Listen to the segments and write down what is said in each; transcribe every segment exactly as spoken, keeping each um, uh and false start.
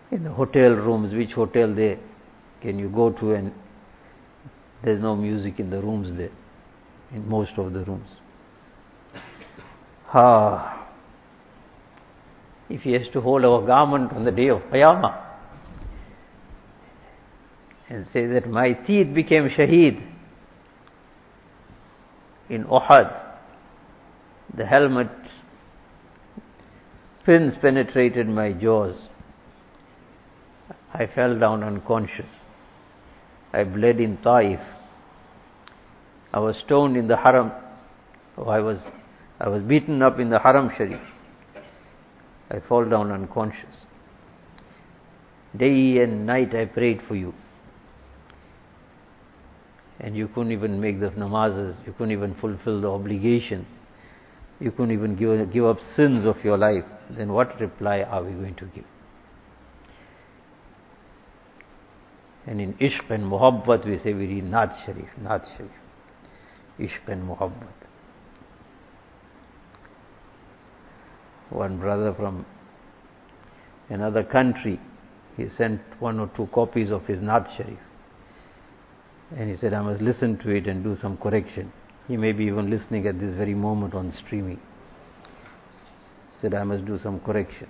in the hotel rooms, which hotel there can you go to and there's no music in the rooms there, in most of the rooms. Ah, if he has to hold our garment on the day of Qiyamah and say that my teeth became shaheed in Uhud, the helmet pins penetrated my jaws, I fell down unconscious, I bled in Taif, I was stoned in the Haram, oh, I was I was beaten up in the Haram Sharif, I fall down unconscious. Day and night I prayed for you, and you couldn't even make the namazes, you couldn't even fulfill the obligations, you couldn't even give, give up sins of your life. Then what reply are we going to give? And in Ishq and Muhabbat we say, we read Naat Sharif, Naat Sharif, Ishq and Muhabbat. One brother from another country, he sent one or two copies of his Naat Sharif, and he said, I must listen to it and do some correction. He may be even listening at this very moment on streaming. He said, I must do some correction.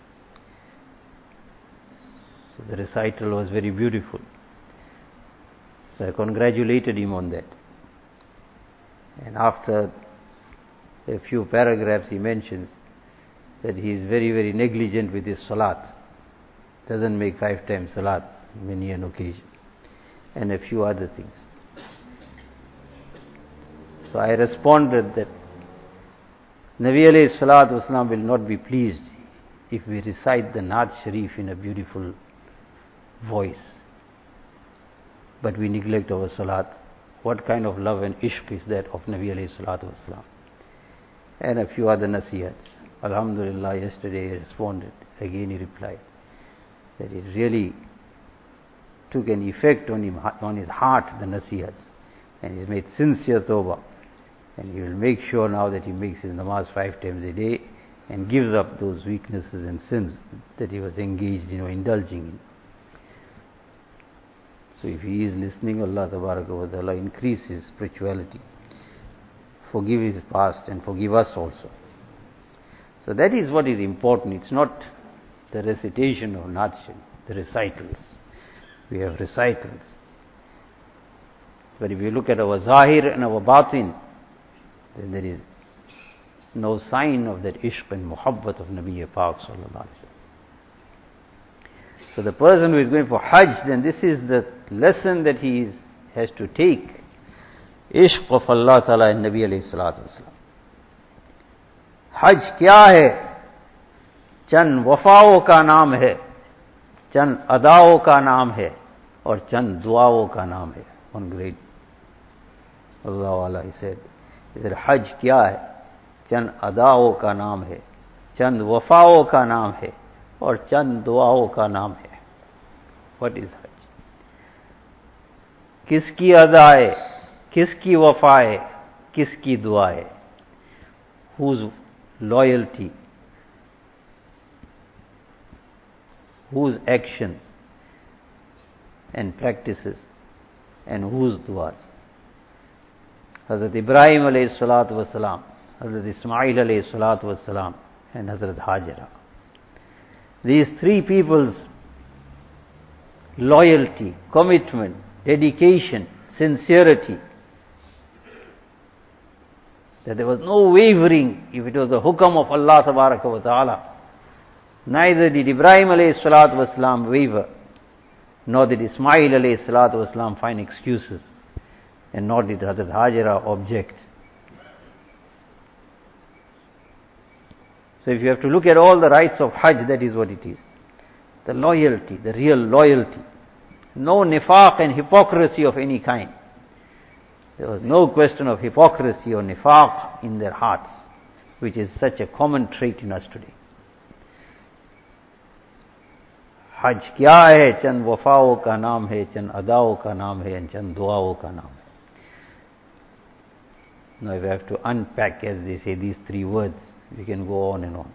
So the recital was very beautiful. So I congratulated him on that. And after a few paragraphs he mentions that he is very, very negligent with his salat. Doesn't make five times salat, many an occasion. And a few other things. So I responded that Nabi alayhi salatu wasalam will not be pleased if we recite the Naat Sharif in a beautiful voice, but we neglect our salat. What kind of love and ishq is that of Nabi alayhi salatu wasalam? And a few other nasihats. Alhamdulillah, yesterday he responded. Again he replied that it really took an effect on him, on his heart, the nasihats, and he's made sincere tawbah, and he will make sure now that he makes his namaz five times a day and gives up those weaknesses and sins that he was engaged in or indulging in. So if he is listening, Allah Tabaraka wa Ta'ala increase his spirituality, forgive his past and forgive us also. So that is what is important. It's not the recitation of Naat Sharif, the recitals. We have recitals. But if you look at our zahir and our batin, then there is no sign of that ishq and muhabbat of Nabi Pak sallallahu alaihi wasallam. So the person who is going for Hajj, then this is the lesson that he is, has to take. Ishq of Allah Ta'ala and Nabi alayhi salatu wasallam. Hajj kya hai? Chand wafaओं का नाम है, चंद अदाओं का नाम है, और चंद दुआओं का नाम है. One great Allah Wala, he said, he said, Hajj क्या है? चंद अदाओं का नाम है, चंद वफाओं का नाम है, और चंद दुआओं का नाम है. What is Hajj? किसकी अदाए, किसकी वफाए, किसकी दुआए? Whose loyalty, whose actions and practices, and whose du'as? Hazrat Ibrahim alayhi salatu wasalam, Hazrat Ismail alayhi salatu wasalam, and Hazrat Hajara. These three people's loyalty, commitment, dedication, sincerity, that there was no wavering if it was the hukam of Allah Tabaraka wa Ta'ala. Neither did Ibrahim alayhi salatu wasalam waver, nor did Ismail alayhi salatu wasalam find excuses, and nor did Hazrat Hajara object. So if you have to look at all the rites of Hajj, that is what it is. The loyalty, the real loyalty. No nifaq and hypocrisy of any kind. There was no question of hypocrisy or nifaq in their hearts, which is such a common trait in us today. Hajj kya hai? Chand wafaओं का नाम है, चंद अदाओं का नाम है, and चंद दुआओं का नाम है. Now if we have to unpack, as they say, these three words, we can go on and on.